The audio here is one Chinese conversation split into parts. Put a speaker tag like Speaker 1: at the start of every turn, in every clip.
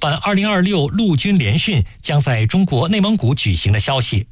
Speaker 1: 办2026陆军联训将在中国内蒙古举行的消息。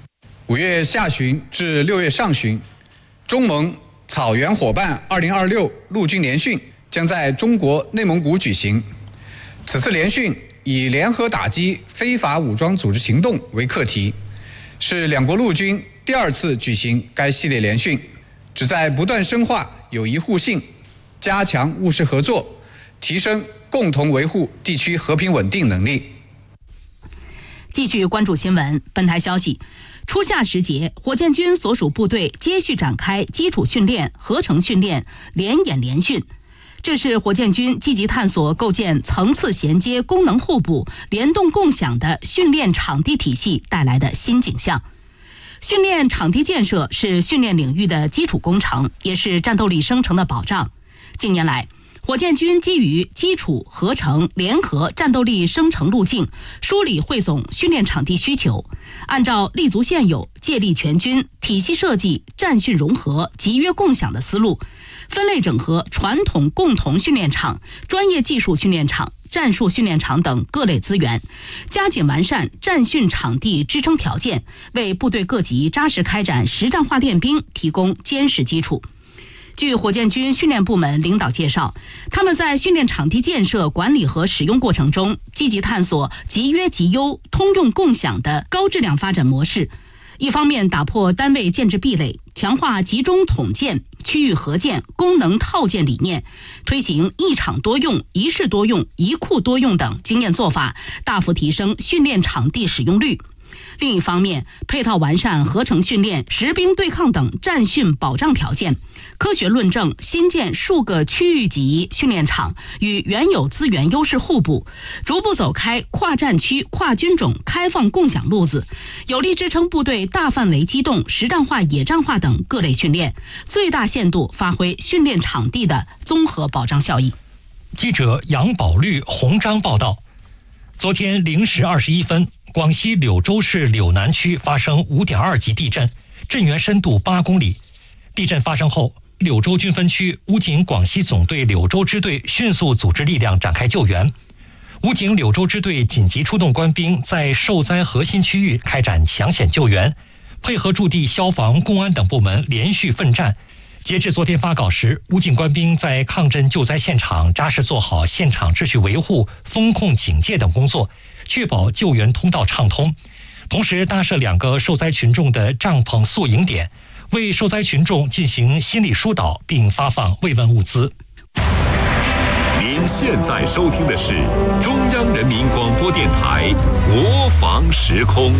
Speaker 2: 5月下旬至6月上旬，中蒙草原伙伴2026陆军联训将在中国内蒙古举行。此次联训以联合打击非法武装组织行动为课题，是两国陆军第2次举行该系列联训，旨在不断深化友谊互信，加强务实合作，提升共同维护地区和平稳定能力。
Speaker 3: 继续关注新闻，本台消息，初夏时节，火箭军所属部队接续展开基础训练、合成训练、联演联训。这是火箭军积极探索构建层次衔接、功能互补、联动共享的训练场地体系带来的新景象。训练场地建设是训练领域的基础工程，也是战斗力生成的保障。近年来，火箭军基于基础、合成、联合战斗力生成路径，梳理汇总训练场地需求，按照立足现有、借力全军、体系设计、战训融合、集约共享的思路，分类整合传统共同训练场、专业技术训练场、战术训练场等各类资源，加紧完善战训场地支撑条件，为部队各级扎实开展实战化练兵提供坚实基础。据火箭军训练部门领导介绍，他们在训练场地建设、管理和使用过程中，积极探索集约集优、通用共享的高质量发展模式。一方面打破单位建制壁垒，强化集中统建、区域合建、功能套建理念，推行一场多用、一室多用、一库多用等经验做法，大幅提升训练场地使用率。另一方面，配套完善合成训练、实兵对抗等战训保障条件，科学论证新建数个区域级训练场，与原有资源优势互补，逐步走开跨战区、跨军种开放共享路子，有力支撑部队大范围机动、实战化、野战化等各类训练，最大限度发挥训练场地的综合保障效益。
Speaker 1: 记者杨宝绿、洪章报道。昨天0时21分，广西柳州市柳南区发生5.2级地震，震源深度8公里。地震发生后，柳州军分区武警广西总队柳州支队迅速组织力量展开救援。武警柳州支队紧急出动官兵在受灾核心区域开展抢险救援，配合驻地消防、公安等部门连续奋战。截至昨天发稿时，武警官兵在抗震救灾现场扎实做好现场秩序维护、风控警戒等工作，确保救援通道畅通。同时搭设2个受灾群众的帐篷宿营点，为受灾群众进行心理疏导，并发放慰问物资。
Speaker 4: 您现在收听的是中央人民广播电台国防时空。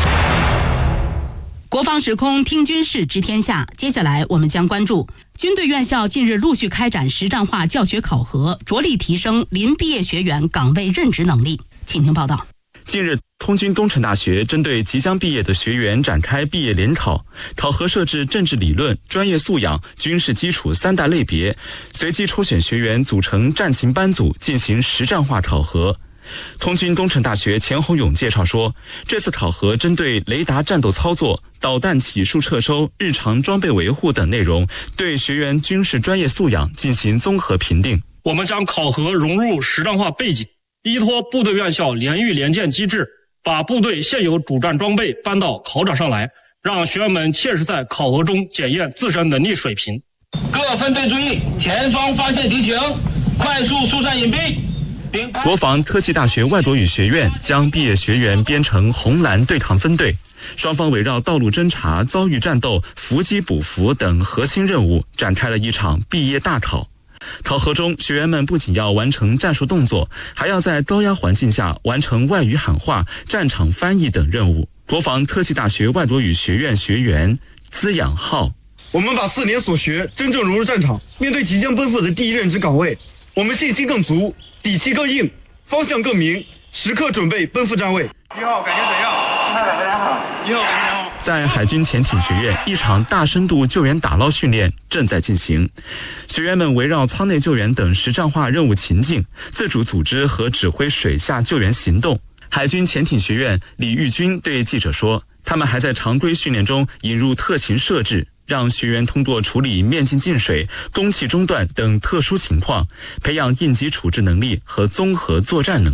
Speaker 3: 国防时空听军事知天下，接下来我们将关注军队院校近日陆续开展实战化教学考核，着力提升临毕业学员岗位任职能力。请听报道。
Speaker 5: 近日，通军东城大学针对即将毕业的学员展开毕业联考，考核设置政治理论、专业素养、军事基础3大类别，随机抽选学员组成战情班组进行实战化考核。通军东城大学钱洪勇介绍说，这次考核针对雷达战斗操作、导弹起数撤收、日常装备维护等内容，对学员军事专业素养进行综合评定。
Speaker 6: 我们将考核融入实战化背景，依托部队院校联育联建机制，把部队现有主战装备搬到考场上来，让学员们切实在考核中检验自身能力水平。
Speaker 7: 各分队注意，前方发现敌情，快速疏散隐蔽。
Speaker 5: 国防科技大学外国语学院将毕业学员编成红蓝对抗分队，双方围绕道路侦察、遭遇战斗、伏击补伏等核心任务展开了一场毕业大考。考核中，学员们不仅要完成战术动作，还要在高压环境下完成外语喊话、战场翻译等任务。国防科技大学外国语学院学员资养浩：
Speaker 8: 我们把4年所学真正融入战场，面对即将奔赴的第一任职岗位，我们信心更足，底气更硬，方向更明，时刻准备奔赴站位。
Speaker 9: 1号感觉怎样？1号感觉良好。1号感觉良好。
Speaker 5: 在海军潜艇学院，一场大深度救援打捞训练正在进行。学员们围绕舱内救援等实战化任务情境，自主组织和指挥水下救援行动。海军潜艇学院李玉军对记者说，他们还在常规训练中引入特勤设置，让学员通过处理面镜进水、供气中断等特殊情况，培养应急处置能力和综合作战能力。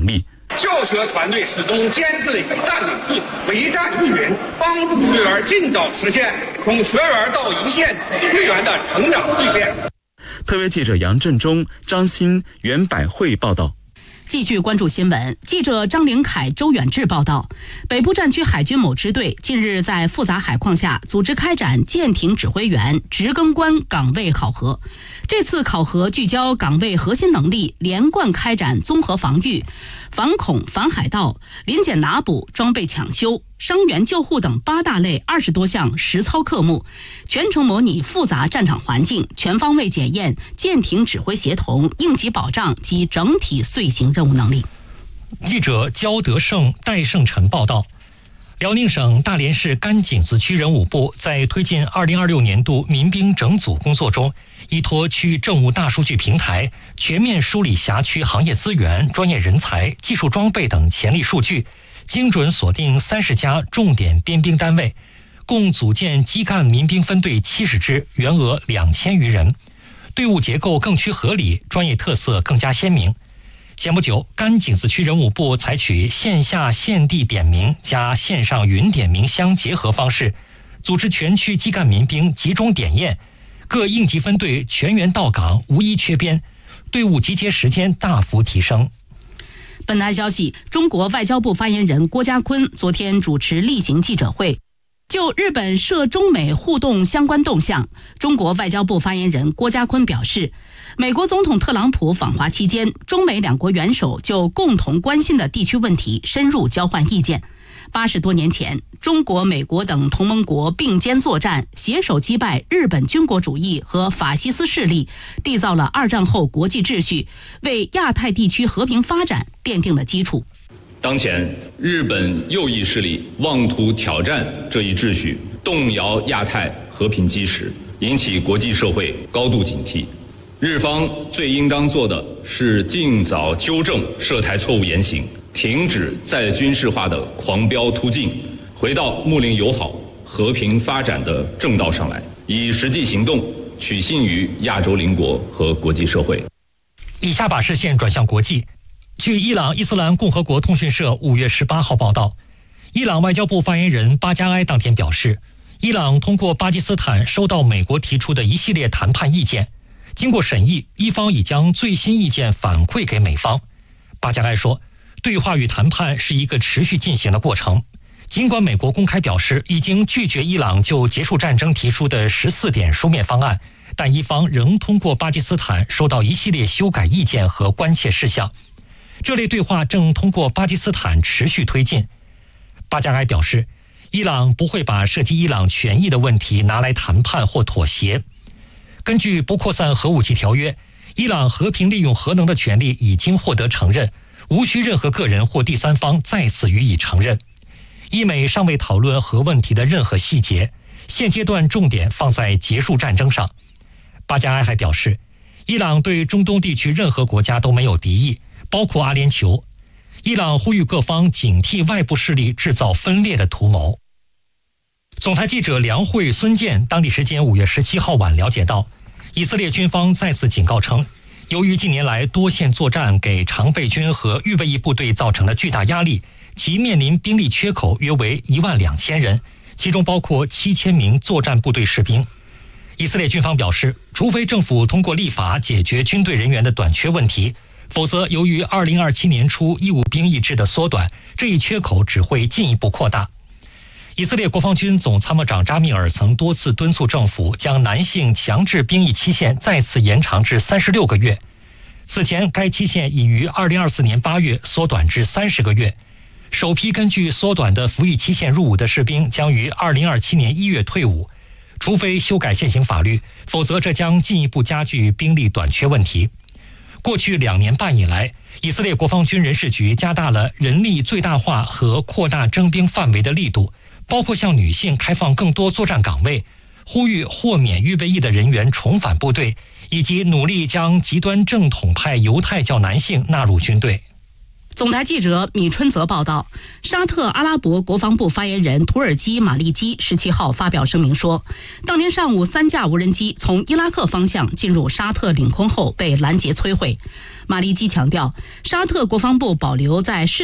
Speaker 10: 教学团队始终坚持占领制、围战育人，帮助学员尽早实现从学员到一线指挥员的成长蜕变。
Speaker 5: 特约记者杨振中、张鑫、袁百惠报道。
Speaker 3: 继续关注新闻，记者张凌凯、周远志报道，北部战区海军某支队近日在复杂海况下组织开展舰艇指挥员值更官岗位考核。这次考核聚焦岗位核心能力，连贯开展综合防御、反恐、反海盗、临检拿捕、装备抢修、伤员救护等8大类20多项实操科目，全程模拟复杂战场环境，全方位检验舰艇指挥协同、应急保障及整体遂行任务能力。
Speaker 1: 记者焦德胜、戴胜臣报道。辽宁省大连市甘井子区人武部在推进2026年度民兵整组工作中，依托区政务大数据平台，全面梳理辖区行业资源、专业人才、技术装备等潜力数据，精准锁定30家重点编兵单位，共组建基干民兵分队70支，员额2000余人，队伍结构更趋合理，专业特色更加鲜明。前不久，甘井子区人武部采取线下现地点名加线上云点名相结合方式，组织全区基干民兵集中点验，各应急分队全员到岗，无一缺编，队伍集结时间大幅提升。
Speaker 3: 本台消息，中国外交部发言人郭家坤昨天主持例行记者会，就日本涉中美互动相关动向，中国外交部发言人郭家坤表示，美国总统特朗普访华期间，中美两国元首就共同关心的地区问题深入交换意见。80多年前，中国、美国等同盟国并肩作战，携手击败日本军国主义和法西斯势力，缔造了2战后国际秩序，为亚太地区和平发展奠定了基础。
Speaker 11: 当前，日本右翼势力妄图挑战这一秩序，动摇亚太和平基石，引起国际社会高度警惕。日方最应当做的是尽早纠正涉台错误言行，停止再军事化的狂飙突进，回到睦邻友好、和平发展的正道上来，以实际行动取信于亚洲邻国和国际社会。
Speaker 1: 以下把视线转向国际。据伊朗伊斯兰共和国通讯社5月18号报道，伊朗外交部发言人巴加埃当天表示，伊朗通过巴基斯坦收到美国提出的一系列谈判意见，经过审议，伊方已将最新意见反馈给美方。巴加埃说，对话与谈判是一个持续进行的过程。尽管美国公开表示已经拒绝伊朗就结束战争提出的14点书面方案，但伊方仍通过巴基斯坦收到一系列修改意见和关切事项。这类对话正通过巴基斯坦持续推进。巴加埃表示，伊朗不会把涉及伊朗权益的问题拿来谈判或妥协。根据不扩散核武器条约，伊朗和平利用核能的权利已经获得承认，无需任何个人或第三方再次予以承认。伊美尚未讨论核问题的任何细节，现阶段重点放在结束战争上。巴加埃还表示，伊朗对中东地区任何国家都没有敌意，包括阿联酋。伊朗呼吁各方警惕外部势力制造分裂的图谋。总台记者梁慧、孙健当地时间5月17号晚了解到，以色列军方再次警告称，由于近年来多线作战给常备军和预备役部队造成了巨大压力，其面临兵力缺口约为12000人，其中包括7000名作战部队士兵。以色列军方表示，除非政府通过立法解决军队人员的短缺问题，否则由于2027年初义务兵役制的缩短，这一缺口只会进一步扩大。以色列国防军总参谋长扎米尔曾多次敦促政府将男性强制兵役期限再次延长至36个月。此前该期限已于2024年8月缩短至30个月。首批根据缩短的服役期限入伍的士兵将于2027年1月退伍。除非修改现行法律，否则这将进一步加剧兵力短缺问题。过去2年半以来，以色列国防军人事局加大了人力最大化和扩大征兵范围的力度，包括向女性开放更多作战岗位，呼吁豁免预备役的人员重返部队，以及努力将极端正统派犹太教男性纳入军队。
Speaker 3: 总台记者米春泽报道，沙特阿拉伯国防部发言人图尔基·马利基17号发表声明说，当天上午3架无人机从伊拉克方向进入沙特领空后被拦截摧毁。马利基强调，沙特国防部保留在